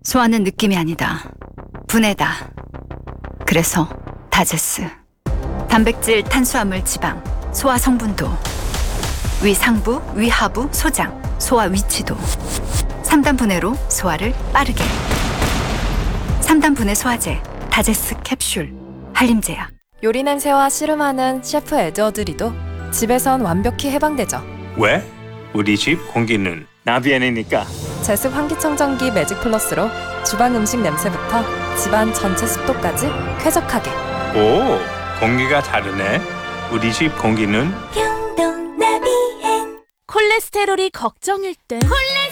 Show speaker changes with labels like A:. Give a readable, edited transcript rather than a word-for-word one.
A: 소화는 느낌이 아니다. 분해다. 그래서 다제스. 단백질, 탄수화물, 지방, 소화 성분도, 위 상부, 위 하부, 소장, 소화 위치도. 3단 분해로 소화를 빠르게. 3단 분해 소화제, 다제스 캡슐, 한림제약.
B: 요리 냄새와 씨름하는 셰프 에드워드리도 집에선 완벽히 해방되죠.
C: 왜? 우리 집 공기는 나비엔이니까.
B: 제습 환기청정기 매직 플러스로 주방 음식 냄새부터 집안 전체 습도까지 쾌적하게.
C: 오, 공기가 다르네. 우리 집 공기는
D: 콜레스테롤이 걱정일 땐